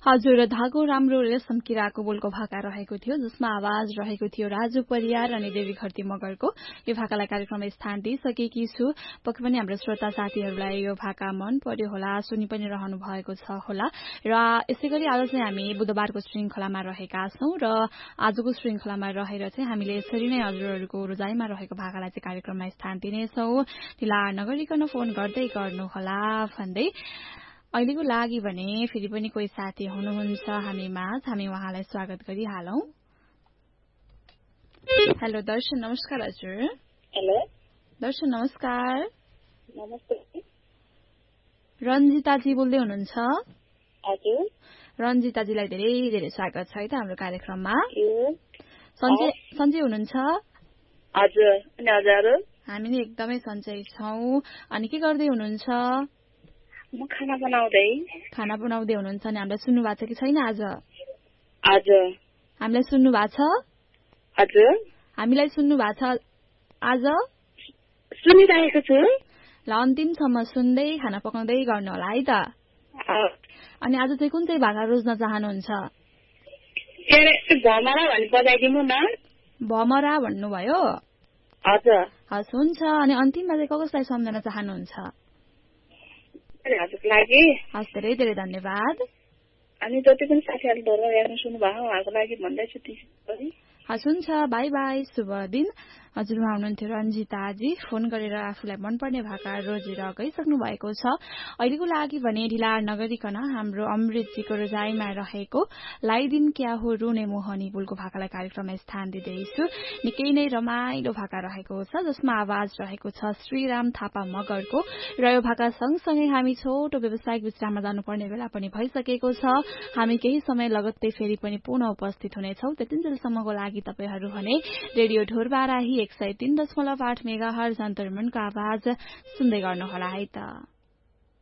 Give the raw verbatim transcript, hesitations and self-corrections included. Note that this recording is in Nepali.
हजुर, धागो राम्रो रेशम किराको बोलको भाका रहेको थियो, जसमा आवाज रहेको थियो राजु परियार अनि देवी खर्ती मगरको। यो भाकालाई कार्यक्रममा स्थान दिइसकेकी छु। पक्कै पनि हाम्रो श्रोता साथीहरूलाई यो भाका मन पर्यो होला, सुनि पनि रहनु भएको छ होला। र यसै गरी आज चाहिँ हामी बुधबारको श्रृङ्खलामा रहेका छौं र आजको श्रृङ्खलामा रहेर चाहिँ हामीले यसरी नै हजुरहरूको रोजाइमा रहेको भाकालाई चाहिँ कार्यक्रममा स्थान दिनेछौं। ढिला नगरिकन फोन गर्दै गर्नुहोला भन्दै अहिलेको लागि भने फेरि पनि कोही साथी हुनुहुन्छ हामीमा, हामी उहाँलाई स्वागत गरिहालौं। हेलो दर्शन, नमस्कार हजुर। हेलो दर्शन, नमस्कार। नमस्ते। रञ्जिताजी बोल्दै हुनुहुन्छ? हजुर। रञ्जिताजीलाई धेरै धेरै स्वागत छ है त हाम्रो कार्यक्रममा। सन्चै सन्चै हुनुहुन्छ? हजुर। अनि हजुर? हामी नि एकदमै सन्चै छौं। अनि के गर्दै हुनुहुन्छ? म खाना बनाउँदै। खाना बनाउँदै हुनुहुन्छ नि? हामीलाई सुन्नु भएको छ कि छैन आज? हजुर। हामीलाई सुन्नु भएको छ? हजुर। हामीलाई सुन्नु भएको छ आज? सुनिरहेको छु। ल, अन्तिमसम्म सुन्दै खाना पकाउँदै गर्नु होला है त। अनि आज चाहिँ कुन चाहिँ भाका रोज्न चाहनुहुन्छ? भमरा भन्ने बजाइदिनु न। भमरा भन्नुभयो? हजुर। हस्, हुन्छ। अनि अन्तिममा चाहिँ कसलाई सम्झन चाहनुहुन्छ? हजुरको लागि। हस्, धेरै धेरै धन्यवाद। अनि जति पनि साथीहरूले ढोलमा हेर्नु सुन्नु भएको उहाँको लागि भन्दैछु। हस्, हुन्छ। बाई बाई, शुभ दिन। हजुर, उहाँ हुनुहुन्थ्यो रञ्जिताजी। फोन गरेर आफूलाई मनपर्ने भाका रोजेर गइसक्नु भएको छ। अहिलेको लागि भने ढिला नगरिकन हाम्रो अमृतजीको रोजाइमा रहेको लाइदिन क्या हो रुने मोहनी बोलको भाकालाई कार्यक्रममा स्थान दिँदैछु। निकै नै रमाइलो भाका रहेको छ, जसमा आवाज रहेको छ श्रीराम थापा मगरको। र यो भाका सँगसँगै हामी छोटो व्यावसायिक विश्राममा जानुपर्ने बेला पनि भइसकेको छ। हामी केही समय लगत्तै फेरि पनि पुनः उपस्थित हुनेछौँ। त्यतिन्जेलसम्मको लागि तपाईहरू भने रेडियो ढोरबाराही एक सय तीन दशमलव आठ मेगा हर्ज अन्तर्मनको आवाज सुन्दै गर्नुहोला है त।